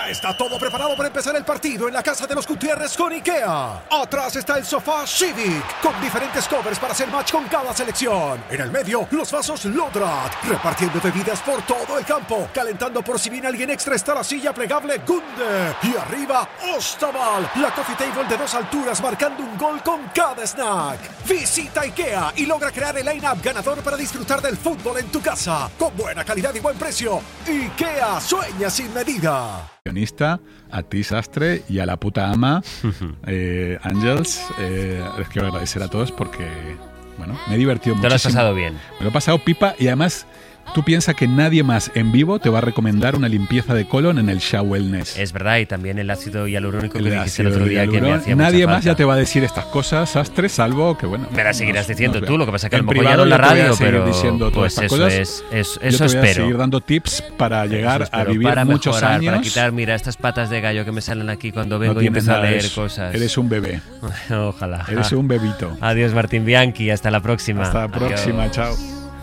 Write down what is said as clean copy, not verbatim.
Ya está todo preparado para empezar el partido en la casa de los Gutiérrez con IKEA. Atrás está el sofá Civic, con diferentes covers para hacer match con cada selección. En el medio, los vasos Lodrat, repartiendo bebidas por todo el campo. Calentando por si viene alguien extra está la silla plegable Gunde. Y arriba, Ostaval, la coffee table de 2 alturas marcando un gol con cada snack. Visita IKEA y logra crear el line-up ganador para disfrutar del fútbol en tu casa. Con buena calidad y buen precio. IKEA, sueña sin medida. Actriz Sastre y a la puta ama Ángels. Les quiero agradecer a todos porque, bueno, me he divertido muchísimo. Te lo has pasado bien. Me lo he pasado pipa y además tú piensas que nadie más en vivo te va a recomendar una limpieza de colon en el Sha Wellness. Es verdad, y también el ácido hialurónico que dijiste el otro día que me hacía nadie mucha más falta. ya te va a decir estas cosas, Sastre, salvo que, bueno... Me las seguirás diciendo tú, lo que pasa es que a lo en mejor ya no en la radio, pero diciendo todas pues estas eso cosas. eso yo te voy a espero. seguir dando tips para llegar a vivir para muchos mejorar, años. para quitar, mira, estas patas de gallo que me salen aquí cuando vengo No y tienes empiezo a nada, leer cosas. Eres un bebé. Ojalá. Eres un bebito. Adiós, Martín Bianchi, hasta la próxima. Hasta la próxima, Adiós. chao.